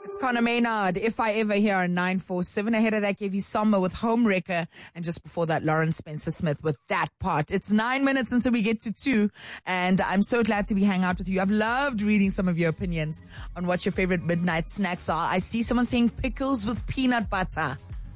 It's Conor Maynard, If I Ever, here on 947. Ahead of that gave you Sommer with Homewrecker, and just before that, Lawrence Spencer Smith with That Part. It's 9 minutes until we get to 2, and I'm so glad to be hanging out with you. I've loved reading some of your opinions on what your favorite midnight snacks are. I see someone saying pickles with peanut butter.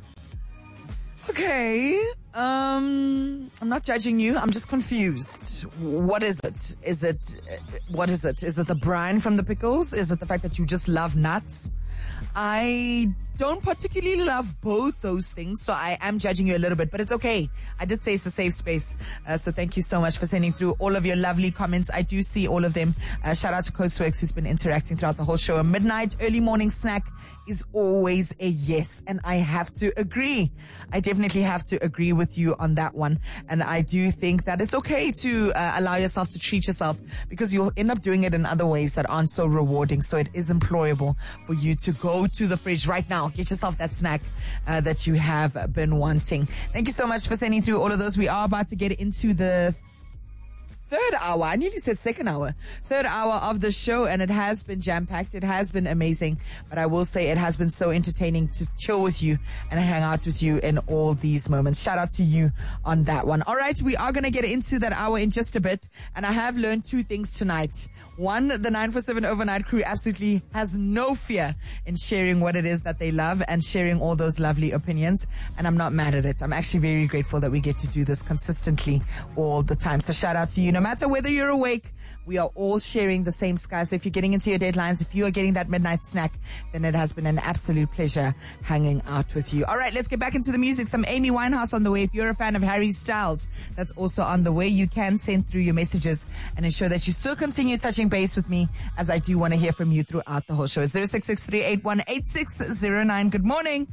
Okay, I'm not judging you. I'm just confused. What is it? What is it? Is it the brine from the pickles? Is it the fact that you just love nuts? I don't particularly love both those things, so I am judging you a little bit, but it's okay. I did say it's a safe space, so thank you so much for sending through all of your lovely comments. I do see all of them. Shout out to Coastworks, who's been interacting throughout the whole show. A midnight early morning snack is always a yes, and I have to agree. I definitely have to agree with you on that one, and I do think that it's okay to allow yourself to treat yourself, because you'll end up doing it in other ways that aren't so rewarding. So it is employable for you to go to the fridge right now, get yourself that snack that you have been wanting. Thank you so much for sending through all of those. We are about to get into the third hour. I nearly said second hour. Third hour of the show, and it has been jam-packed. It has been amazing, but I will say it has been so entertaining to chill with you and hang out with you in all these moments. Shout out to you on that one. All right, we are going to get into that hour in just a bit, and I have learned two things tonight. One, the 947 Overnight crew absolutely has no fear in sharing what it is that they love and sharing all those lovely opinions, and I'm not mad at it. I'm actually very grateful that we get to do this consistently all the time. So shout out to you. No matter whether you're awake, we are all sharing the same sky. So if you're getting into your deadlines, if you are getting that midnight snack, then it has been an absolute pleasure hanging out with you. All right, let's get back into the music. Some Amy Winehouse on the way. If you're a fan of Harry Styles, that's also on the way. You can send through your messages and ensure that you still continue touching base with me, as I do want to hear from you throughout the whole show. It's 0663818609. Good morning.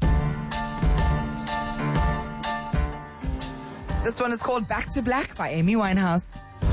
This one is called Back to Black by Amy Winehouse.